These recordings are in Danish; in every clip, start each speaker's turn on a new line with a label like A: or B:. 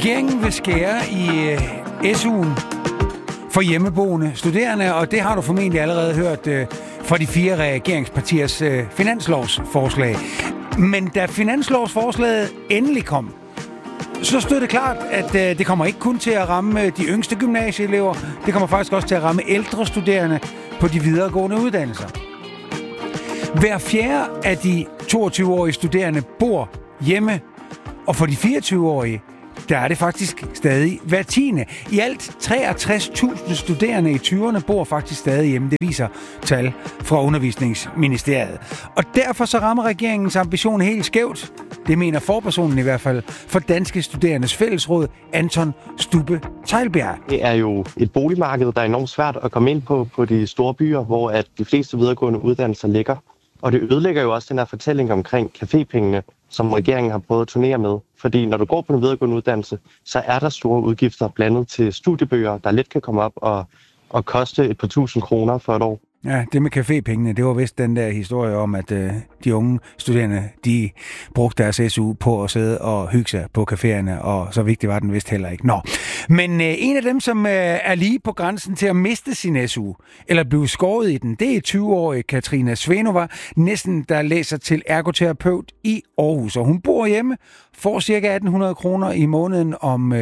A: Regeringen vil skære i SU'en for hjemmeboende studerende, og det har du formentlig allerede hørt fra de 4 regeringspartiers finanslovsforslag. Men da finanslovsforslaget endelig kom, så stod det klart, at det kommer ikke kun til at ramme de yngste gymnasieelever, det kommer faktisk også til at ramme ældre studerende på de videregående uddannelser. Hver fjerde af de 22-årige studerende bor hjemme, og for de 24-årige, der er det faktisk stadig hver tiende. I alt 63.000 studerende i 20'erne bor faktisk stadig hjemme. Det viser tal fra Undervisningsministeriet. Og derfor så rammer regeringens ambition helt skævt. Det mener forpersonen i hvert fald for Danske Studerendes Fællesråd, Anton Stubbe Teglbjerg.
B: Det er jo et boligmarked, der er enormt svært at komme ind på de store byer, hvor at de fleste videregående uddannelser ligger. Og det ødelægger jo også den her fortælling omkring cafépengene, som regeringen har prøvet at turnere med. Fordi når du går på en videregående uddannelse, så er der store udgifter blandet til studiebøger, der let kan komme op og koste et par tusind kroner for et år.
A: Ja, det med cafépengene, det var vist den der historie om, at de unge studerende, de brugte deres SU på at sidde og hygge sig på caféerne, og så vigtigt var den vist heller ikke. Nå, men en af dem, som er lige på grænsen til at miste sin SU, eller blive skåret i den, det er 20-årige Katrina Svenova, næsten der læser til ergoterapeut i Aarhus, og hun bor hjemme, får ca. 1.800 kroner i måneden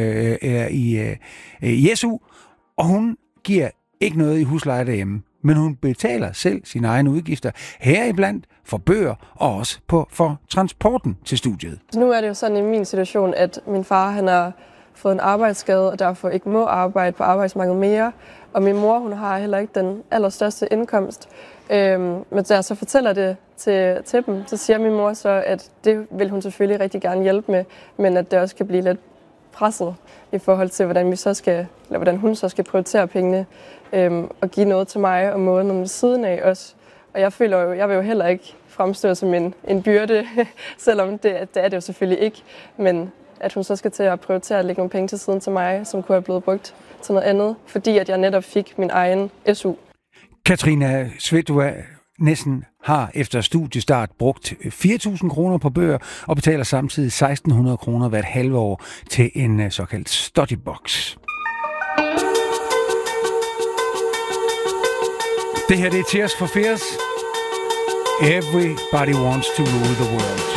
A: i SU, og hun giver ikke noget i husleje derhjemme. Men hun betaler selv sine egne udgifter, heriblandt for bøger og også for transporten til studiet.
C: Nu er det jo sådan i min situation, at min far han har fået en arbejdsskade, og derfor ikke må arbejde på arbejdsmarkedet mere. Og min mor hun har heller ikke den allerstørste indkomst. Men da jeg så fortæller det til dem, så siger min mor så, at det vil hun selvfølgelig rigtig gerne hjælpe med, men at det også kan blive lidt presset i forhold til, hvordan hun så skal prioritere pengene og give noget til mig om måneden ved siden af os. Og jeg føler jo, jeg vil jo heller ikke fremstå som en byrde, selvom det er det jo selvfølgelig ikke. Men at hun så skal til at prioritere at lægge nogle penge til siden til mig, som kunne have blevet brugt til noget andet, fordi at jeg netop fik min egen SU.
A: Katrina Svenova næsten har efter studiestart brugt 4.000 kroner på bøger og betaler samtidig 1.600 kroner hvert halve år til en såkaldt studybox. Det her det er Tears for Fears. Everybody wants to rule the world.